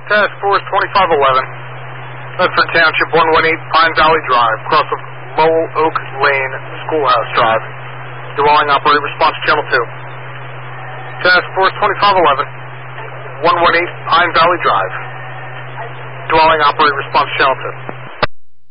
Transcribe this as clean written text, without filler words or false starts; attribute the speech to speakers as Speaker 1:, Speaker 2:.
Speaker 1: Task Force 2511, Medford Township 118 Pine Valley Drive, cross of Lowell Oak Lane, Schoolhouse Drive. Dwelling operator response channel 2. Task Force 2511, 118 Pine Valley Drive. Dwelling operator response channel 2.